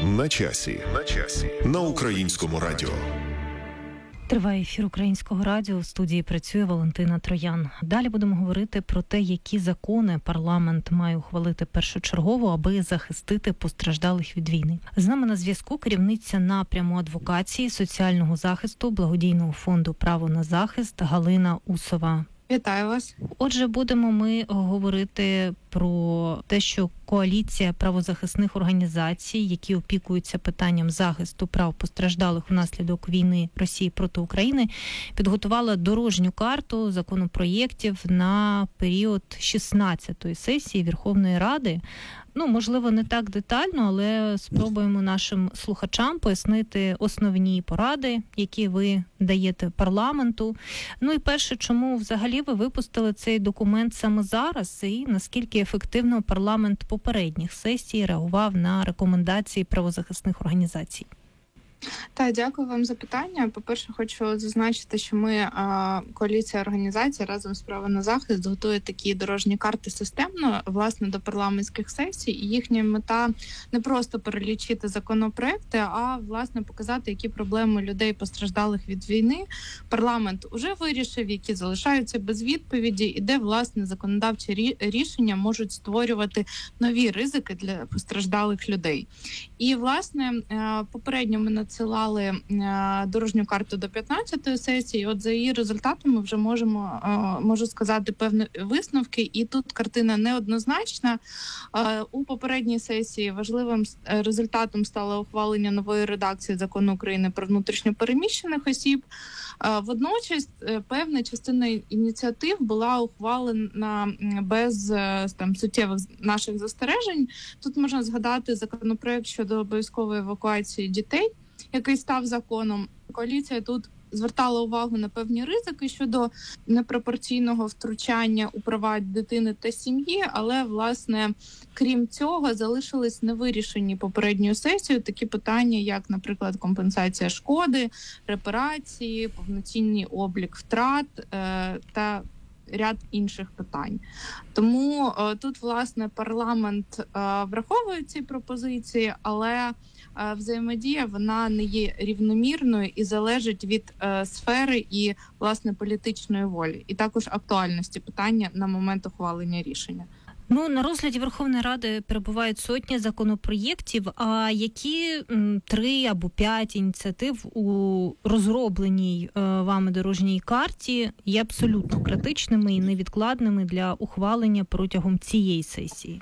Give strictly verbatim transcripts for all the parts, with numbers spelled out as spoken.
На часі. На часі. На Українському радіо. Триває ефір Українського радіо. У студії працює Валентина Троян. Далі будемо говорити про те, які закони парламент має ухвалити першочергово, аби захистити постраждалих від війни. З нами на зв'язку керівниця напряму адвокації, соціального захисту, благодійного фонду «Право на захист» Галина Усова. Вітаю вас. Отже, будемо ми говорити про те, що коаліція правозахисних організацій, які опікуються питанням захисту прав постраждалих внаслідок війни Росії проти України, підготувала дорожню карту законопроєктів на період шістнадцятої сесії Верховної Ради. Ну, можливо, не так детально, але спробуємо нашим слухачам пояснити основні поради, які ви даєте парламенту. Ну і перше, чому взагалі ви випустили цей документ саме зараз, і наскільки ефективно парламент попередніх сесій реагував на рекомендації правозахисних організацій? Так, дякую вам за питання. По-перше, хочу зазначити, що ми, коаліція організацій разом з «Право на захист» готує такі дорожні карти системно, власне, до парламентських сесій. І їхня мета не просто перелічити законопроекти, а, власне, показати, які проблеми людей, постраждалих від війни, парламент уже вирішив, які залишаються без відповіді, і де, власне, законодавчі рішення можуть створювати нові ризики для постраждалих людей. І, власне, попередньо ми надсилали дорожню карту до п'ятнадцятої сесії. От за її результатами вже можемо, можу сказати, певні висновки. І тут картина неоднозначна. У попередній сесії важливим результатом стало ухвалення нової редакції Закону України про внутрішньо переміщених осіб. Водночас певна частина ініціатив була ухвалена без там суттєвих наших застережень. Тут можна згадати законопроект щодо обов'язкової евакуації дітей, який став законом. Коаліція тут звертала увагу на певні ризики щодо непропорційного втручання у права дитини та сім'ї, але, власне, крім цього, залишились невирішені попередньою сесією такі питання, як, наприклад, компенсація шкоди, репарації, повноцінний облік втрат е- та ряд інших питань. Тому е- тут, власне, парламент е- враховує ці пропозиції, але взаємодія, вона не є рівномірною і залежить від е, сфери і, власне, політичної волі. І також актуальності питання на момент ухвалення рішення. Ну, на розгляді Верховної Ради перебувають сотні законопроєктів, а які м, три або п'ять ініціатив у розробленій е, вами дорожній карті є абсолютно критичними і невідкладними для ухвалення протягом цієї сесії?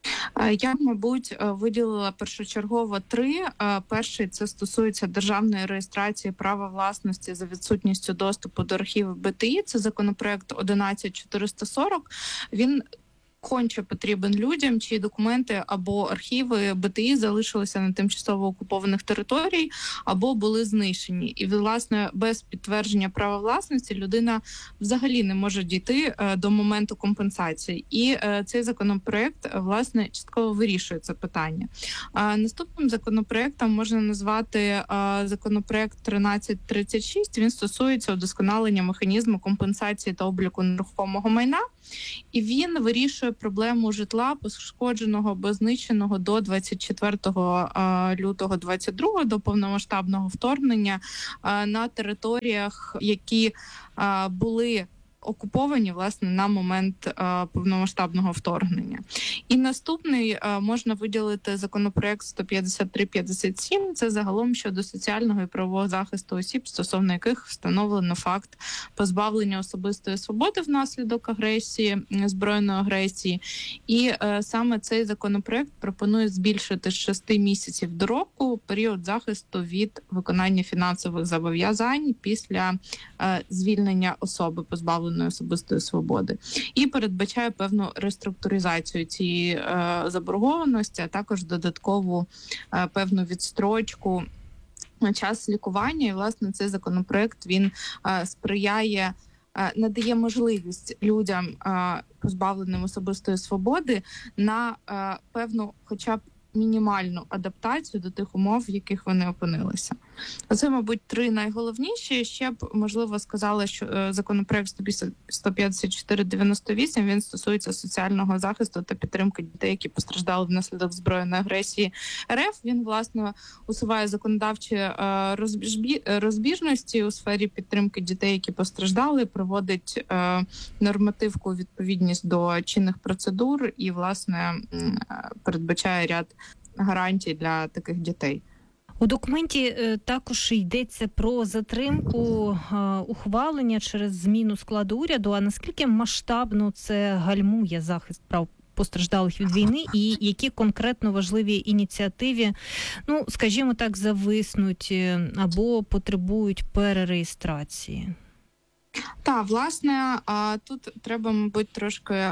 Я, мабуть, виділила першочергово три. Перший – це стосується державної реєстрації права власності за відсутністю доступу до архівів БТІ. Це законопроект одинадцять чотириста сорок. Він конче потрібен людям, чиї документи або архіви БТІ залишилися на тимчасово окупованих територій або були знищені. І, власне, без підтвердження права власності людина взагалі не може дійти до моменту компенсації. І цей законопроект, власне, частково вирішує це питання. Наступним законопроектом можна назвати законопроект тринадцять тридцять шість. Він стосується удосконалення механізму компенсації та обліку нерухомого майна. І він вирішує проблему житла, пошкодженого або знищеного до двадцять четвертого лютого двадцять другого, до повномасштабного вторгнення на територіях, які були окуповані, власне, на момент е, повномасштабного вторгнення. І наступний е, можна виділити законопроект сто п'ятдесят три п'ятдесят сім. Це загалом щодо соціального і правового захисту осіб, стосовно яких встановлено факт позбавлення особистої свободи внаслідок агресії, збройної агресії. І е, саме цей законопроект пропонує збільшити з шести місяців до року період захисту від виконання фінансових зобов'язань після е, звільнення особи, позбавленої особистої свободи, і передбачає певну реструктуризацію цієї е, заборгованості, а також додаткову е, певну відстрочку на час лікування. І, власне, цей законопроект, він е, сприяє, е, надає можливість людям, е, позбавленим особистої свободи, на е, певну хоча б мінімальну адаптацію до тих умов, в яких вони опинилися. Оце, мабуть, три найголовніші. Ще б, можливо, сказала, що законопроект сто п'ятдесят чотири дев'яносто вісім, він стосується соціального захисту та підтримки дітей, які постраждали внаслідок збройної агресії РФ. Він, власне, усуває законодавчі розбіжності у сфері підтримки дітей, які постраждали, проводить нормативку у відповідність до чинних процедур і, власне, передбачає ряд гарантій для таких дітей. У документі також йдеться про затримку ухвалення через зміну складу уряду. А наскільки масштабно це гальмує захист прав постраждалих від війни і які конкретно важливі ініціативи, ну, скажімо так, зависнуть або потребують перереєстрації? Так, власне, тут треба, мабуть, трошки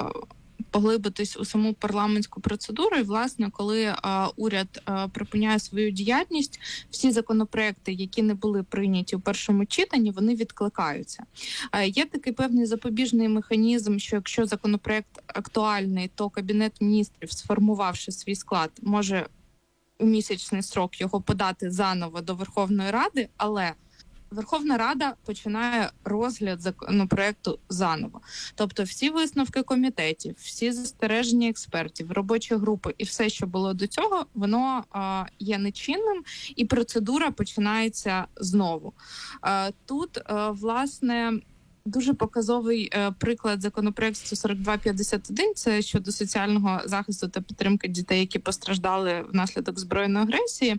поглибитись у саму парламентську процедуру. І, власне, коли а, уряд а, припиняє свою діяльність, всі законопроекти, які не були прийняті у першому читанні, вони відкликаються. А, є такий певний запобіжний механізм, що якщо законопроект актуальний, то Кабінет міністрів, сформувавши свій склад, може у місячний срок його подати заново до Верховної Ради, але Верховна Рада починає розгляд законопроекту заново. Тобто всі висновки комітетів, всі застереження експертів, робочі групи і все, що було до цього, воно а, є нечинним, і процедура починається знову. А, тут, а, власне, дуже показовий е, приклад законопроекту сорок два п'ятдесят один, це щодо соціального захисту та підтримки дітей, які постраждали внаслідок збройної агресії.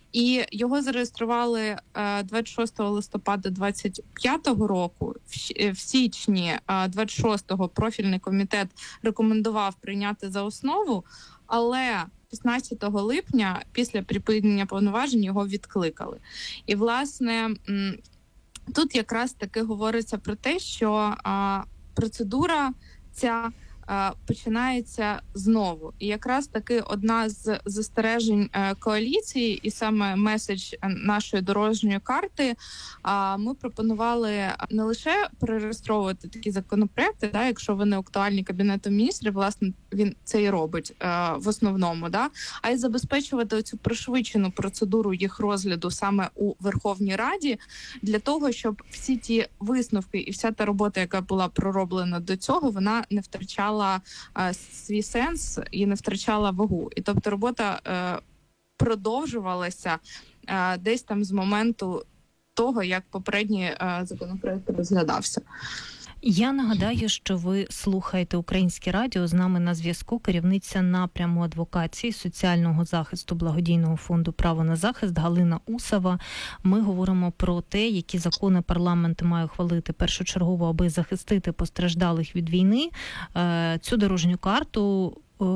І його зареєстрували е, двадцять шостого листопада двадцять п'ятого року. В, в січні е, двадцять шостого профільний комітет рекомендував прийняти за основу, але шістнадцятого липня після припинення повноважень його відкликали. І, власне, м- тут якраз таки говориться про те, що а, процедура ця а, починається знову. І якраз таки одна з застережень а, коаліції, і саме меседж нашої дорожньої карти, а, ми пропонували не лише перереєстровувати такі законопроекти, да, якщо вони актуальні Кабінету міністрів, власне, він це і робить а, в основному, да, а й забезпечувати цю пришвидшену процедуру їх розгляду саме у Верховній Раді, для того, щоб всі ті висновки і вся та робота, яка була пророблена до цього, вона не втрачала а, свій сенс і не втрачала вагу. І тобто робота а, продовжувалася а, десь там з моменту того, як попередній а, законопроект розглядався. Я нагадаю, що ви слухаєте Українське радіо. З нами на зв'язку керівниця напряму адвокації, соціального захисту благодійного фонду «Право на захист» Галина Усова. Ми говоримо про те, які закони парламент має ухвалити першочергово, аби захистити постраждалих від війни. Цю дорожню карту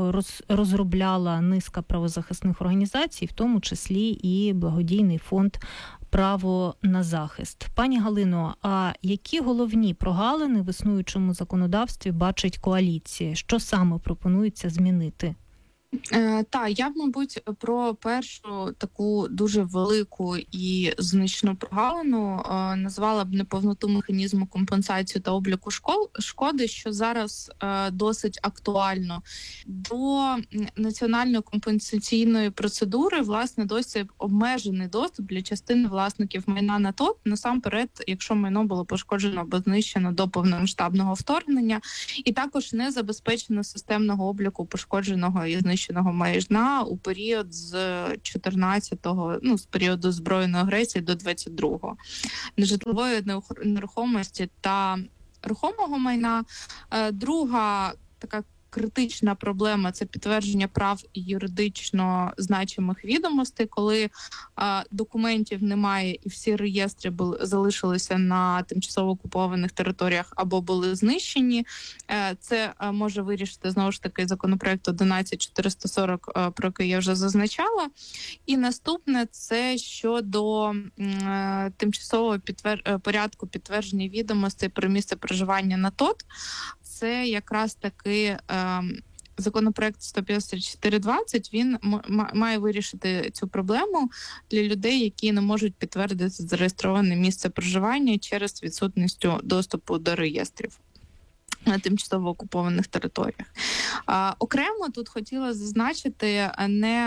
розробляла низка правозахисних організацій, в тому числі і благодійний фонд «Право на захист». Пані Галино, а які головні прогалини в існуючому законодавстві бачить коаліція? Що саме пропонується змінити? Е, так, я б, мабуть, про першу таку дуже велику і значну прогалину е, назвала б неповноту механізму компенсації та обліку школ, шкоди, що зараз е, досить актуально. До національної компенсаційної процедури, власне, досі обмежений доступ для частини власників майна на ТОТ, насамперед, якщо майно було пошкоджено або знищено до повномасштабного вторгнення, і також не забезпечено системного обліку пошкодженого і знищеного майна у період з чотирнадцятого, ну, з періоду збройної агресії до двадцять другого. Нежитлової нерухомості та рухомого майна. Друга така критична проблема – це підтвердження прав і юридично значимих відомостей, коли а, документів немає і всі реєстри були, залишилися на тимчасово окупованих територіях або були знищені. Е, це а, може вирішити, знову ж таки, законопроект одинадцять чотириста сорок, а, про який я вже зазначала. І наступне – це щодо е, тимчасового підтвер... порядку підтвердження відомостей про місце проживання на ТОТ. Це якраз таки е, законопроект сто п'ятдесят чотири двадцять, він м- має вирішити цю проблему для людей, які не можуть підтвердити зареєстроване місце проживання через відсутність доступу до реєстрів на тимчасово окупованих територіях. Е, окремо тут хотіла зазначити не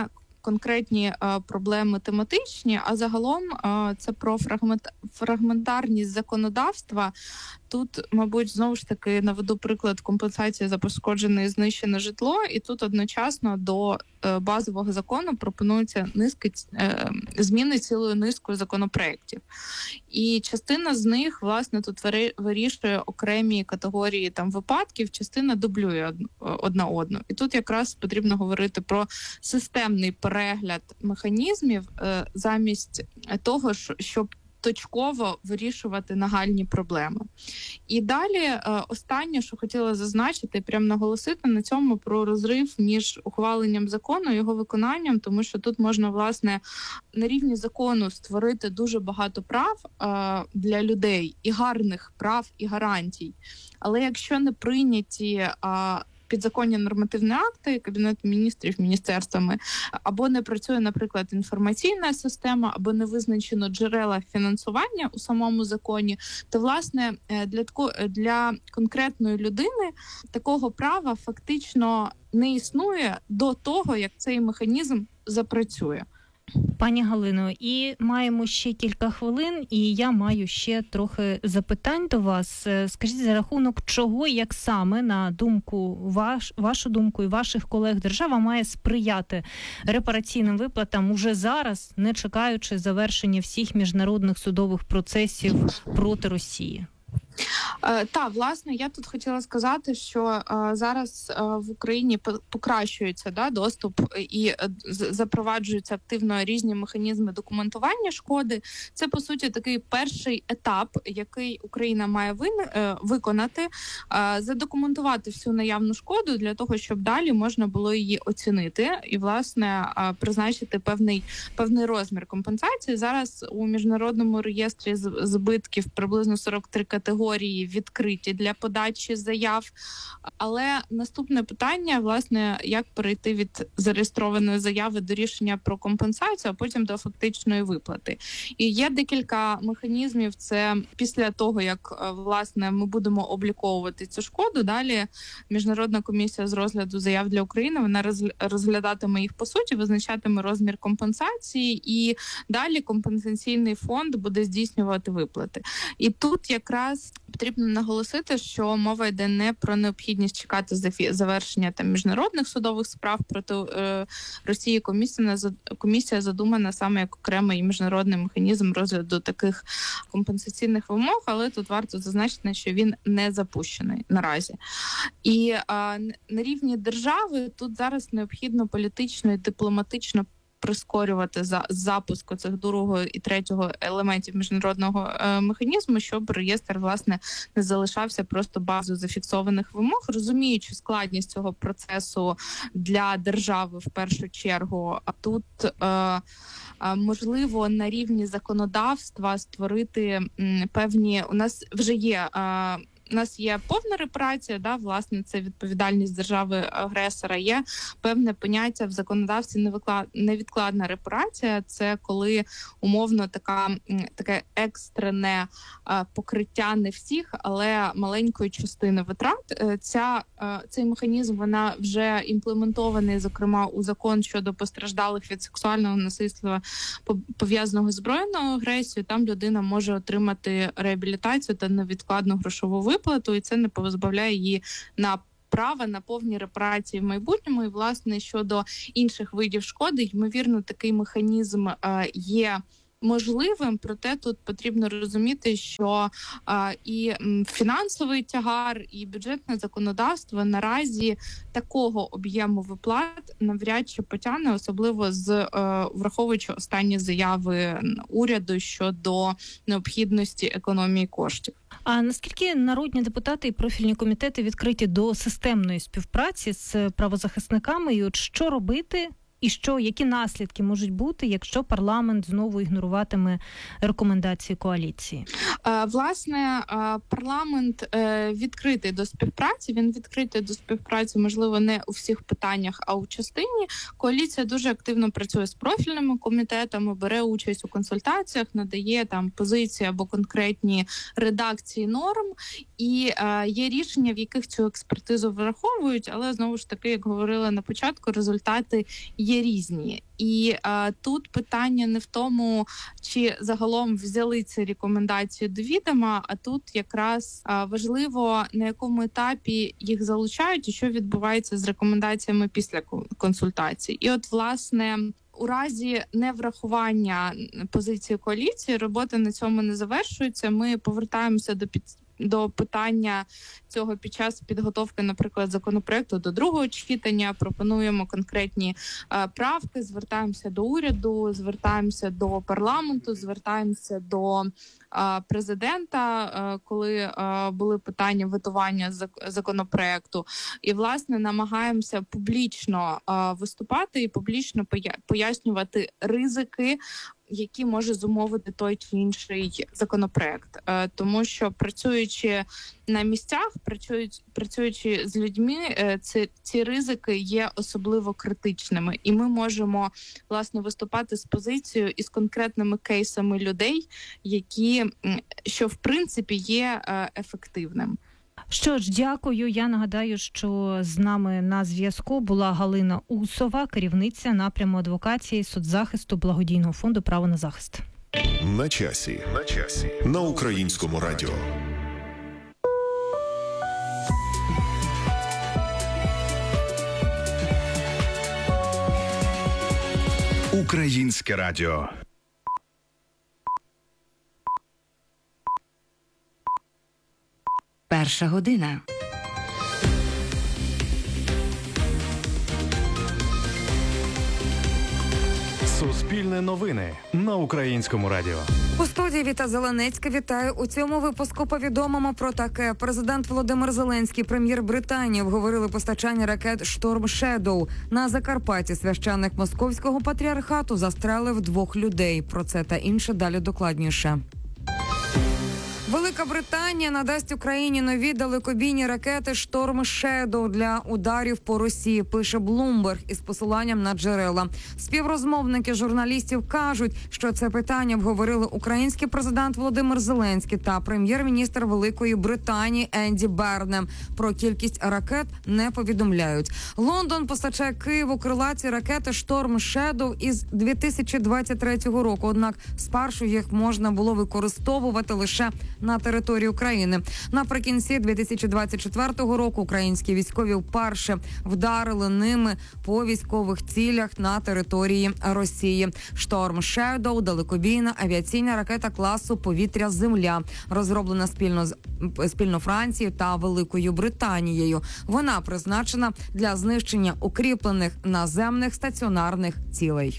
конкретні е, проблеми тематичні, а загалом е, це про фрагмент, фрагментарність законодавства. Тут, мабуть, знову ж таки наведу приклад компенсації за пошкоджене і знищене житло, і тут одночасно до е, базового закону пропонуються низки е, зміни цілою низкою законопроєктів. І частина з них, власне, тут вирішує окремі категорії там випадків, частина дублює одна одну. І тут якраз потрібно говорити про системний перегляд механізмів е, замість того, щоб точково вирішувати нагальні проблеми. І далі е, останнє, що хотіла зазначити, прямо наголосити на цьому про розрив між ухваленням закону і його виконанням, тому що тут можна, власне, на рівні закону створити дуже багато прав е, для людей, і гарних прав, і гарантій. Але якщо не прийняті е, підзаконні нормативні акти Кабінету міністрів міністерствами, або не працює, наприклад, інформаційна система, або не визначено джерела фінансування у самому законі, то, власне, для для конкретної людини такого права фактично не існує до того, як цей механізм запрацює. Пані Галино, і маємо ще кілька хвилин, і я маю ще трохи запитань до вас. Скажіть, за рахунок чого, як саме, на думку ваш, вашу думку і ваших колег, держава має сприяти репараційним виплатам уже зараз, не чекаючи завершення всіх міжнародних судових процесів проти Росії? Так, власне, я тут хотіла сказати, що а, зараз а, в Україні покращується да, доступ і а, запроваджуються активно різні механізми документування шкоди. Це, по суті, такий перший етап, який Україна має вин... виконати, а, задокументувати всю наявну шкоду для того, щоб далі можна було її оцінити і, власне, а, призначити певний, певний розмір компенсації. Зараз у Міжнародному реєстрі збитків приблизно сорок три категорії відкриті для подачі заяв. Але наступне питання, власне, як перейти від зареєстрованої заяви до рішення про компенсацію, а потім до фактичної виплати. І є декілька механізмів. Це після того, як, власне, ми будемо обліковувати цю шкоду, далі Міжнародна комісія з розгляду заяв для України, вона розглядатиме їх по суті, визначатиме розмір компенсації, і далі компенсаційний фонд буде здійснювати виплати. І тут якраз потрібно наголосити, що мова йде не про необхідність чекати завершення там міжнародних судових справ проти е, Росії. Комісія, комісія задумана саме як окремий міжнародний механізм розгляду таких компенсаційних вимог, але тут варто зазначити, що він не запущений наразі. І е, на рівні держави тут зараз необхідно політично і дипломатично прискорювати за запуск цих другого і третього елементів міжнародного е, механізму, щоб реєстр, власне, не залишався просто базою зафіксованих вимог, розуміючи складність цього процесу для держави в першу чергу. А тут е, можливо на рівні законодавства створити м, певні, у нас вже є е, У нас є повна репарація, да, власне, це відповідальність держави-агресора. Є певне поняття в законодавстві невідкладна репарація. Це коли умовно така, таке екстрене покриття не всіх, але маленької частини витрат. Ця, цей механізм вона вже імплементований, зокрема, у закон щодо постраждалих від сексуального насильства, пов'язаного з збройною агресією. Там людина може отримати реабілітацію та невідкладну грошову виплату, і це не позбавляє її на права на повні репарації в майбутньому. І, власне, щодо інших видів шкоди, ймовірно, такий механізм е, є можливим, проте тут потрібно розуміти, що а, і фінансовий тягар, і бюджетне законодавство наразі такого об'єму виплат навряд чи потягне, особливо з е, враховуючи останні заяви уряду щодо необхідності економії коштів. А наскільки народні депутати і профільні комітети відкриті до системної співпраці з правозахисниками, і от що робити? І що, які наслідки можуть бути, якщо парламент знову ігноруватиме рекомендації коаліції? Власне, парламент відкритий до співпраці. Він відкритий до співпраці, можливо, не у всіх питаннях, а у частині. Коаліція дуже активно працює з профільними комітетами, бере участь у консультаціях, надає там позиції або конкретні редакції норм. І є рішення, в яких цю експертизу враховують, але, знову ж таки, як говорила на початку, результати є є різні. І а, тут питання не в тому, чи загалом взяли ці рекомендації до відома, а тут якраз а, важливо, на якому етапі їх залучають і що відбувається з рекомендаціями після консультацій. І от, власне, у разі неврахування позиції коаліції робота на цьому не завершується. Ми повертаємося до під до питання цього під час підготовки, наприклад, законопроекту до другого читання, пропонуємо конкретні е, правки, звертаємося до уряду, звертаємося до парламенту, звертаємося до е, президента, е, коли е, були питання ветування законопроекту, і, власне, намагаємося публічно е, виступати і публічно пояснювати ризики, які може зумовити той чи інший законопроект. Тому що, працюючи на місцях, працюючи, працюючи з людьми, ці, ці ризики є особливо критичними. І ми можемо, власне, виступати з позицією і з конкретними кейсами людей, які, що, в принципі, є ефективним. Що ж, дякую. Я нагадаю, що з нами на зв'язку була Галина Усова, керівниця напряму адвокації соцзахисту благодійного фонду «Право на захист». На часі. На часі. На Українському радіо. Українське радіо. Перша година. Суспільне новини на Українському радіо. У студії Віта Зеленецька. Вітаю. У цьому випуску повідомимо про таке. Президент Володимир Зеленський, прем'єр Британії обговорили постачання ракет «Шторм Shadow». На Закарпатті священник Московського патріархату застрелив двох людей. Про це та інше далі докладніше. Велика Британія надасть Україні нові далекобійні ракети «Шторм Shadow» для ударів по Росії, пише Bloomberg із посиланням на джерела. Співрозмовники журналістів кажуть, що це питання обговорили український президент Володимир Зеленський та прем'єр-міністр Великої Британії Енді Бернем. Про кількість ракет не повідомляють. Лондон постачає Києву крилаті ракети «Шторм Shadow» із дві тисячі двадцять третього року, однак спершу їх можна було використовувати лише на території України. Наприкінці дві тисячі двадцять четвертого року українські військові вперше вдарили ними по військових цілях на території Росії. «Шторм Shadow» – далекобійна авіаційна ракета класу «Повітря-Земля», розроблена спільно з спільно Францією та Великою Британією. Вона призначена для знищення укріплених наземних стаціонарних цілей.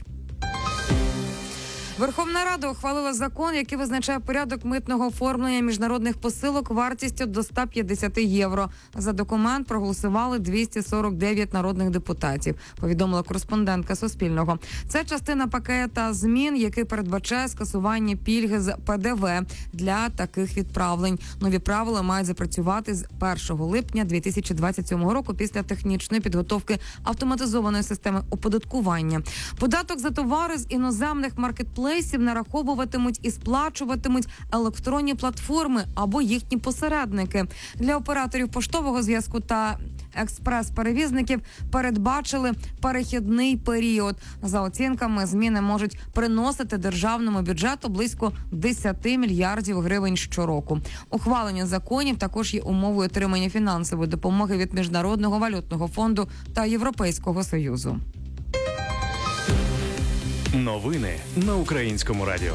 Верховна Рада ухвалила закон, який визначає порядок митного оформлення міжнародних посилок вартістю до сто п'ятдесят євро. За документ проголосували двісті сорок дев'ять народних депутатів, повідомила кореспондентка Суспільного. Це частина пакета змін, який передбачає скасування пільги з Пе Де Ве для таких відправлень. Нові правила мають запрацювати з першого липня дві тисячі двадцять сьомого року після технічної підготовки автоматизованої системи оподаткування. Податок за товари з іноземних маркетплейсів нараховуватимуть і сплачуватимуть електронні платформи або їхні посередники. Для операторів поштового зв'язку та експрес-перевізників передбачили перехідний період. За оцінками, зміни можуть приносити державному бюджету близько десять мільярдів гривень щороку. Ухвалення законів також є умовою отримання фінансової допомоги від Міжнародного валютного фонду та Європейського Союзу. Новини на Українському радіо.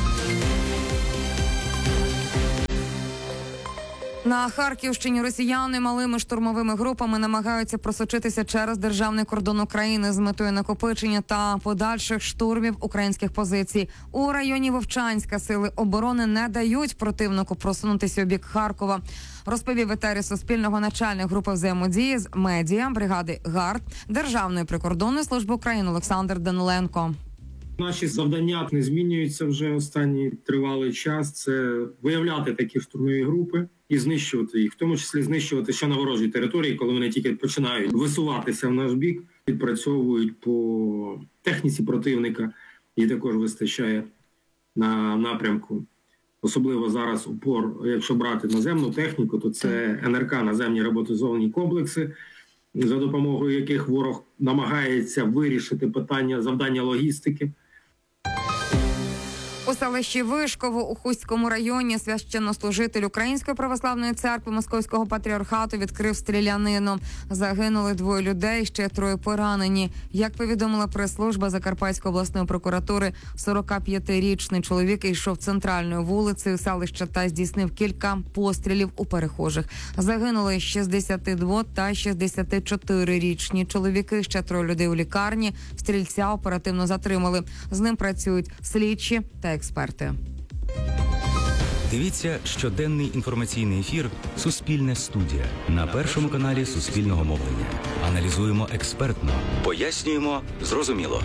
На Харківщині росіяни малими штурмовими групами намагаються просочитися через державний кордон України з метою накопичення та подальших штурмів українських позицій. У районі Вовчанська сили оборони не дають противнику просунутися у бік Харкова, розповів в етері Суспільного начальник групи взаємодії з медіа бригади ГАРД Державної прикордонної служби України Олександр Даниленко. Наші завдання не змінюються вже останній тривалий час. Це виявляти такі штурмові групи і знищувати їх, в тому числі знищувати ще на ворожій території, коли вони тільки починають висуватися в наш бік, відпрацьовують по техніці противника, і також вистачає на напрямку. Особливо зараз упор, якщо брати наземну техніку, то це Ен Ер Ка, наземні роботизовані комплекси, за допомогою яких ворог намагається вирішити питання завдання логістики. У селищі Вишково у Хустському районі священнослужитель Української православної церкви Московського патріархату відкрив стрілянину. Загинули двоє людей, ще троє поранені. Як повідомила прес-служба Закарпатської обласної прокуратури, сорокап'ятирічний чоловік йшов центральною вулицею селища та здійснив кілька пострілів у перехожих. Загинули шістдесятидва- та шістдесятичотирирічні чоловіки, ще троє людей у лікарні. Стрільця оперативно затримали. З ним працюють слідчі та експерти. Дивіться щоденний інформаційний ефір «Суспільне студія» на Першому каналі Суспільного мовлення. Аналізуємо експертно, пояснюємо зрозуміло.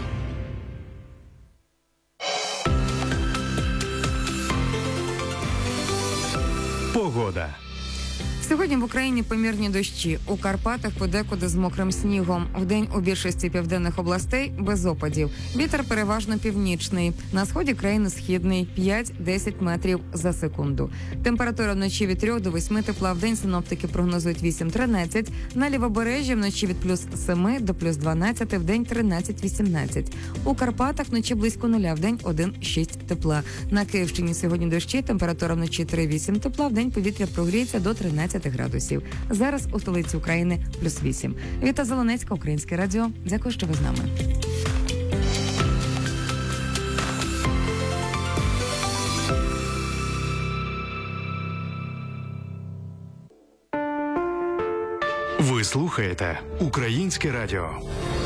Погода. Сьогодні в Україні помірні дощі. У Карпатах подекуди з мокрим снігом. Вдень у більшості південних областей без опадів. Вітер переважно північний. На сході країни східний – п'ять-десять метрів за секунду. Температура вночі від трьох до восьми тепла. Вдень синоптики прогнозують вісім-тринадцять. На лівобережжі вночі від плюс семи до плюс дванадцяти, вдень тринадцять-вісімнадцять. У Карпатах вночі близько нуля, вдень один-шість тепла. На Київщині сьогодні дощі. Температура вночі три-вісім тепла. Вдень повітря прогріється до тринадцяти градусів. Зараз у столиці України плюс вісім. Віта Зеленецька, Українське радіо. Дякую, що ви з нами. Ви слухаєте Українське радіо.